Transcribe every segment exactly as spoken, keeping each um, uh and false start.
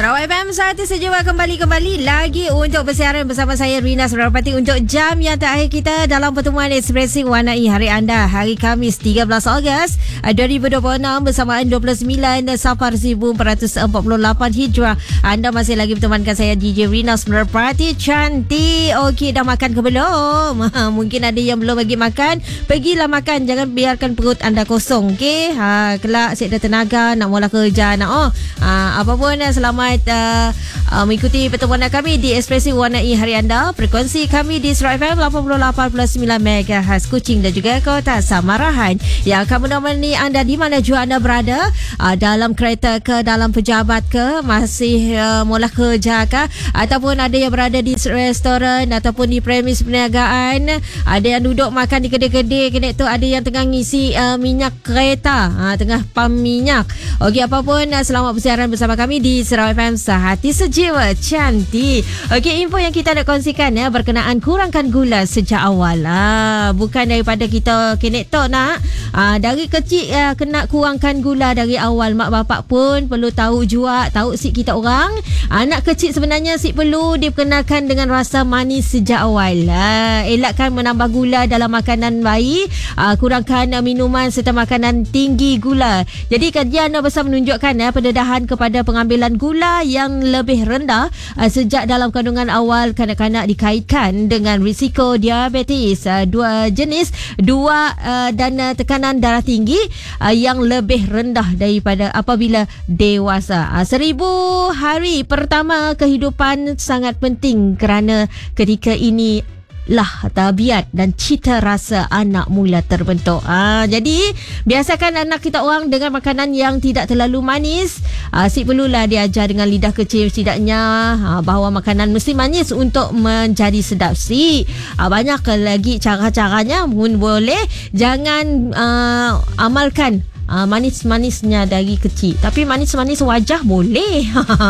Sarawak F M Satu Sejiwa kembali-kembali lagi untuk bersiaran bersama saya Rina Surapati untuk jam yang terakhir kita dalam pertemuan ekspresi warnai hari anda hari Khamis tiga belas Ogos dua ribu dua puluh enam bersamaan dua puluh sembilan Safar seribu empat ratus empat puluh lapan Hijrah. Anda masih lagi bertemankan saya D J Rina Surapati cantik. Okey, dah makan ke belum? Mungkin ada yang belum lagi makan. Pergilah makan, jangan biarkan perut anda kosong. Okey, ha, kelak saya ada tenaga nak mula kerja nak oh. Ha, apa pun selamat uh, uh, mengikuti pertemuan kami di Ekspresi Warnai Hari Anda. Frekuensi kami di Sarawak F M lapan puluh lapan perpuluhan sembilan megahertz Kuching dan juga Kota Samarahan yang akan menemani anda di mana jua anda berada, uh, dalam kereta ke, dalam pejabat ke, masih uh, mula kerja ke, ataupun ada yang berada di restoran ataupun di premis perniagaan, ada yang duduk makan di kedai-kedai kena tu, ada yang tengah ngisi uh, minyak kereta, uh, tengah pam minyak. Okey, apapun uh, selamat bersiaran bersama kami di Sarawak F M Sehati Sejiwa Cantik. Okey, info yang kita nak kongsikan ya berkenaan kurangkan gula sejak awal. Ah, bukan daripada kita kena tok nak. Ah, dari kecil uh, kena kurangkan gula dari awal. Mak bapak pun perlu tahu juga, tahu sik kita orang. Anak kecil sebenarnya sik perlu diperkenalkan dengan rasa manis sejak awal. Ah, elakkan menambah gula dalam makanan bayi. Ah, kurangkan uh, minuman serta makanan tinggi gula. Jadi kajian besar menunjukkan ya pendedahan kepada pengambilan gula yang lebih rendah uh, sejak dalam kandungan awal kanak-kanak dikaitkan dengan risiko diabetes uh, dua jenis dua uh, dan uh, tekanan darah tinggi uh, yang lebih rendah daripada apabila dewasa. Uh, seribu hari pertama kehidupan sangat penting kerana ketika ini lah tabiat dan cita rasa anak mula terbentuk. Ah, jadi biasakan anak kita orang dengan makanan yang tidak terlalu manis. Ah, sik perlulah diajar dengan lidah kecil setidaknya ah, bahawa makanan mesti manis untuk menjadi sedap. Sik ah, banyak lagi cara-caranya pun boleh. Jangan ah, amalkan Uh, manis-manisnya dari kecil, tapi manis-manis wajah boleh.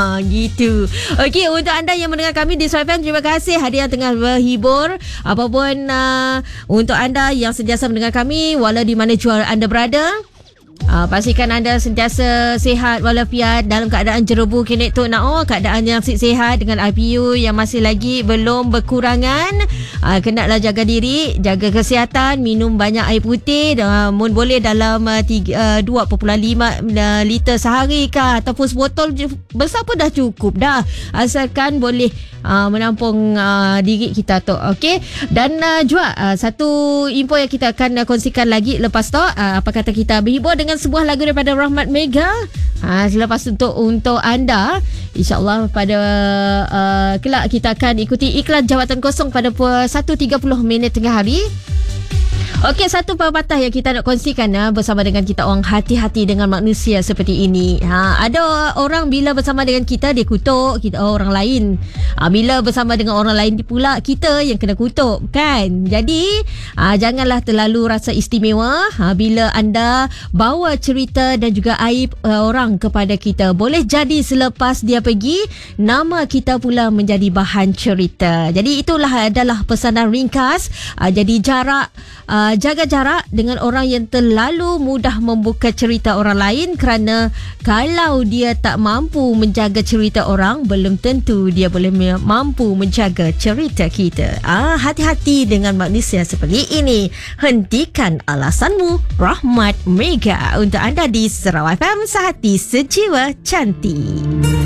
Gitu. Okey, untuk anda yang mendengar kami di Sarawak F M, terima kasih. Hari yang tengah berhibur apapun, uh, untuk anda yang sentiasa mendengar kami walau di mana jua anda berada, Uh, pastikan anda sentiasa sihat walafiat dalam keadaan jerebu kini tu nak oh keadaan yang sihat dengan I P U yang masih lagi belum berkurangan. Uh, kenalah jaga diri, jaga kesihatan, minum banyak air putih, uh, mun boleh dalam uh, tiga, uh, dua perpuluhan lima uh, liter sehari ke ataupun sebotol besar pun dah cukup dah, asalkan boleh uh, menampung uh, diri kita tu. Okey, dan uh, juga uh, satu info yang kita akan uh, kongsikan lagi lepas tu, uh, apa kata kita berhibur dengan sebuah lagu daripada Rahmat Mega. Ha, selepas untuk untuk anda, insyaAllah pada uh, kelak kita akan ikuti iklan jawatan kosong pada satu tiga puluh minit tengah hari. Okey, satu pepatah yang kita nak kongsikan ha, bersama dengan kita orang, hati-hati dengan manusia seperti ini. Ha, ada orang bila bersama dengan kita dia kutuk kita orang lain. Ha, bila bersama dengan orang lain pula kita yang kena kutuk kan. Jadi ha, janganlah terlalu rasa istimewa ha, bila anda bawa cerita dan juga aib uh, orang kepada kita. Boleh jadi selepas dia pergi nama kita pula menjadi bahan cerita. Jadi itulah adalah pesanan ringkas. Ha, jadi jarak uh, jaga jarak dengan orang yang terlalu mudah membuka cerita orang lain, kerana kalau dia tak mampu menjaga cerita orang, belum tentu dia boleh mampu menjaga cerita kita. Ah, hati-hati dengan manusia seperti ini. Hentikan alasanmu. Rahmat Mega untuk anda di Sarawak F M Sehati Sejiwa Cantik.